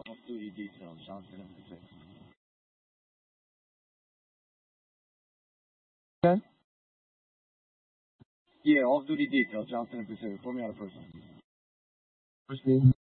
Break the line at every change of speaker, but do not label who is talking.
Off-duty detail, Johnson and Pacific.
Okay.
Yeah, off-duty detail, Johnson and Pacific. Put me on a person.
Proceed.